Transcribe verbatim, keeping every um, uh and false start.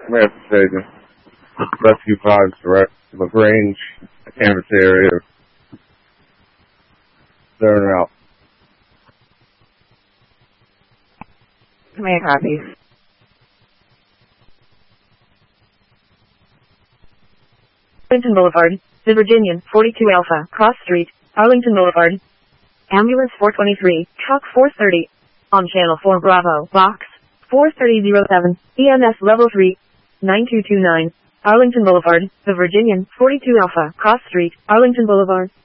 Command Station. Rescue five direct to LaGrange, Canvas area. Turn out. Command copies. Arlington Boulevard, The Virginian, forty-two Alpha, Cross Street, Arlington Boulevard. Ambulance four twenty-three, Truck four thirty. On Channel four Bravo, Box four three zero seven, E M S Level three, nine two two nine. Arlington Boulevard, The Virginian, forty-two Alpha, Cross Street, Arlington Boulevard.